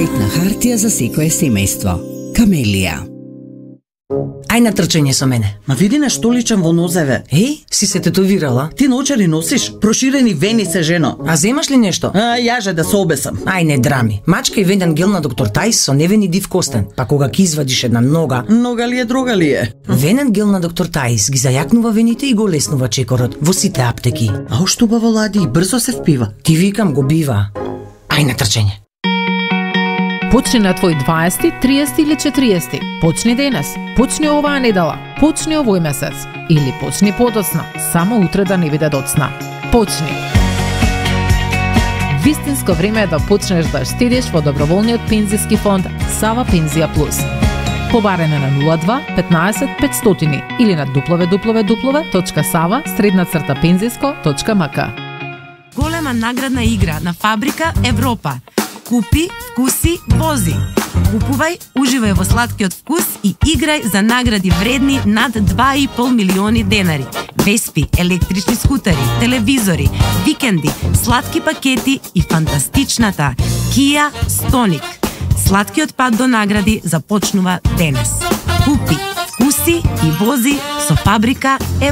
на хартија за секое семејство. Камелија. Ај на трчање со мене. Ма види нешто личен во нозеве. Си се тетовирала? Ти научари носиш? Проширени вени се, жено. А земаш ли нешто? Јаже да се обесам. Ај не драми. Мачка и венен гел на доктор Тајс со невени див костен. Па кога ки извадиш една нога... Нога ли е, друга ли е? Венен гел на доктор Тајс ги зајакнува вените и го леснува чекорот во сите аптеки. А уште убаво лади и брзо се впива. Ти викам го бива. Ај на трчање. Почни на твој 20, 30 или 40. Почни денес. Почни оваа недела. Почни овој месец. Или почни подоцна. Само утре да не биде доцна. Почни. Вистинско време е да почнеш да штедиш во доброволниот пензиски фонд Сава Пензија Плюс. Побарене на 02 15 500 или на www.sava_пензиско.мк. Голема наградна игра на Фабрика Европа. Купи, вкуси, вози. Купувај, уживај во сладкиот вкус и играј за награди вредни над 2,5 милиони денари. Веспи, електрични скутери, телевизори, викенди, сладки пакети и фантастичната Kia Stonic. Сладкиот пат до награди започнува денес. Купи, вкуси и вози со Фабрика Европа.